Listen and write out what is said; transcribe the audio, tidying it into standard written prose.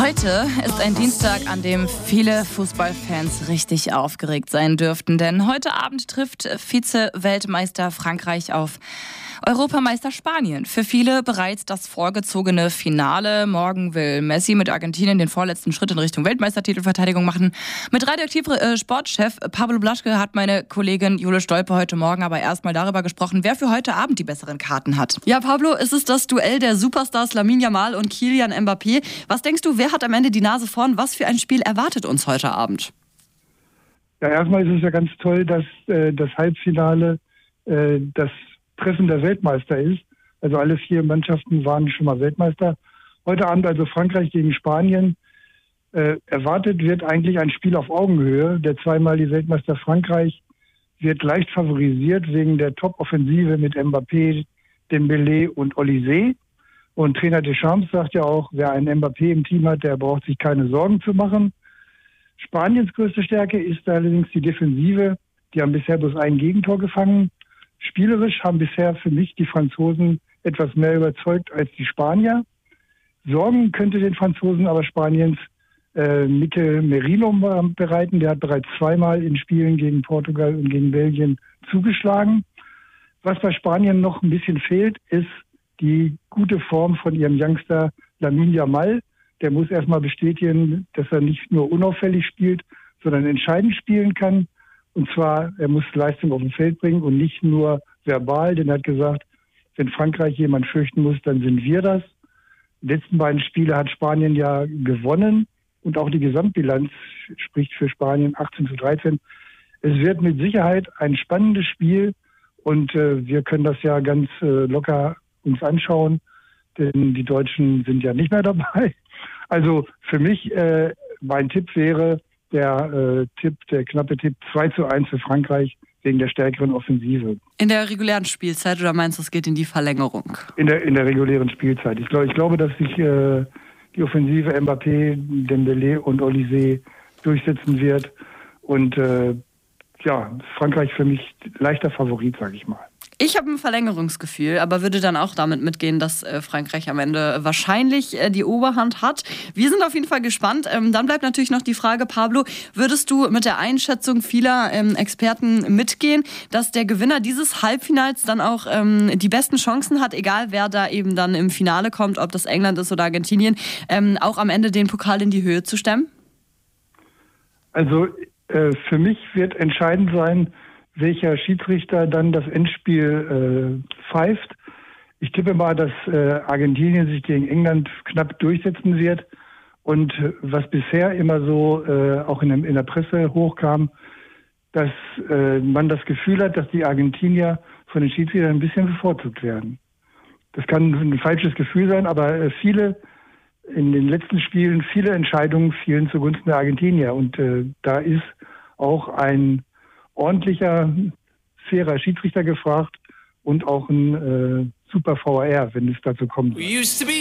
Heute ist ein Dienstag, an dem viele Fußballfans richtig aufgeregt sein dürften. Denn heute Abend trifft Vize-Weltmeister Frankreich auf Europameister Spanien. Für viele bereits das vorgezogene Finale. Morgen will Messi mit Argentinien den vorletzten Schritt in Richtung Weltmeistertitelverteidigung machen. Mit Radioaktiv-Sportchef Pablo Blaschke hat meine Kollegin Jule Stolpe heute Morgen aber erstmal darüber gesprochen, wer für heute Abend die besseren Karten hat. Ja, Pablo, ist es das Duell der Superstars Lamine Yamal und Kylian Mbappé? Was denkst du, wer hat am Ende die Nase vorn? Was für ein Spiel erwartet uns heute Abend? Ja, erstmal ist es ja ganz toll, dass das Halbfinale das Treffen der Weltmeister ist. Also alle 4 Mannschaften waren schon mal Weltmeister. Heute Abend also Frankreich gegen Spanien. Erwartet wird eigentlich ein Spiel auf Augenhöhe. Der zweimalige Weltmeister Frankreich wird leicht favorisiert wegen der Top-Offensive mit Mbappé, Dembélé und Olysée. Und Trainer Deschamps sagt ja auch, wer einen Mbappé im Team hat, der braucht sich keine Sorgen zu machen. Spaniens größte Stärke ist allerdings die Defensive. Die haben bisher bloß ein Gegentor gefangen. Spielerisch haben bisher für mich die Franzosen etwas mehr überzeugt als die Spanier. Sorgen könnte den Franzosen aber Spaniens Mikel Merino bereiten. Der hat bereits 2-mal in Spielen gegen Portugal und gegen Belgien zugeschlagen. Was bei Spanien noch ein bisschen fehlt, ist die gute Form von ihrem Youngster Lamine Yamal. Der muss erstmal bestätigen, dass er nicht nur unauffällig spielt, sondern entscheidend spielen kann. Und zwar, er muss Leistung auf dem Feld bringen und nicht nur verbal, denn er hat gesagt, wenn Frankreich jemand fürchten muss, dann sind wir das. Die letzten beiden Spiele hat Spanien ja gewonnen und auch die Gesamtbilanz spricht für Spanien 18:13. Es wird mit Sicherheit ein spannendes Spiel und wir können das ja ganz locker uns anschauen, denn die Deutschen sind ja nicht mehr dabei. Also für mich, mein Tipp wäre, der knappe Tipp 2:1 für Frankreich wegen der stärkeren Offensive. In der regulären Spielzeit oder meinst du, es geht in die Verlängerung? In der regulären Spielzeit. Ich glaube, dass sich die Offensive Mbappé, Dembélé und Olysée durchsetzen wird. Und Frankreich für mich leichter Favorit, sage ich mal. Ich habe ein Verlängerungsgefühl, aber würde dann auch damit mitgehen, dass Frankreich am Ende wahrscheinlich die Oberhand hat. Wir sind auf jeden Fall gespannt. Dann bleibt natürlich noch die Frage, Pablo, würdest du mit der Einschätzung vieler Experten mitgehen, dass der Gewinner dieses Halbfinals dann auch die besten Chancen hat, egal wer da eben dann im Finale kommt, ob das England ist oder Argentinien, auch am Ende den Pokal in die Höhe zu stemmen? Also für mich wird entscheidend sein, welcher Schiedsrichter dann das Endspiel pfeift. Ich tippe mal, dass Argentinien sich gegen England knapp durchsetzen wird. Und was bisher immer so auch in der Presse hochkam, dass man das Gefühl hat, dass die Argentinier von den Schiedsrichtern ein bisschen bevorzugt werden. Das kann ein falsches Gefühl sein, aber in den letzten Spielen viele Entscheidungen fielen zugunsten der Argentinier. Und da ist auch ein ordentlicher, fairer Schiedsrichter gefragt und auch ein super VAR, wenn es dazu kommt.